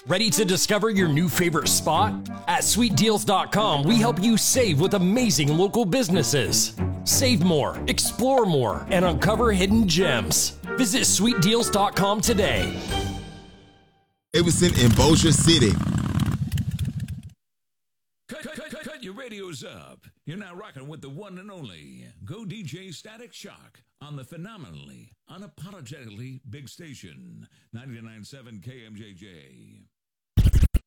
Ready to discover your new favorite spot? At sweetdeals.com, we help you save with amazing local businesses. Save more, explore more, and uncover hidden gems. Visit sweetdeals.com today. Davidson in Bossier City. Cut your radios up. You're now rocking with the one and only Go DJ Static Shock on the phenomenally, unapologetically big station, 99.7 KMJJ.